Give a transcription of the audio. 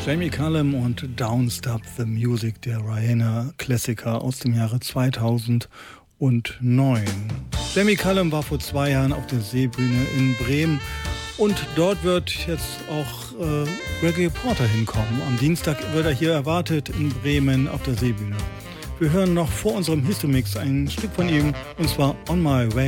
Jamie Cullum und Don't Stop the Music, der Rihanna-Klassiker aus dem Jahre 2009. Jamie Cullum war vor 2 Jahren auf der Seebühne in Bremen und dort wird jetzt auch Gregory Porter hinkommen. Am Dienstag wird er hier erwartet in Bremen auf der Seebühne. Wir hören noch vor unserem Histomix ein Stück von ihm, und zwar On My Way.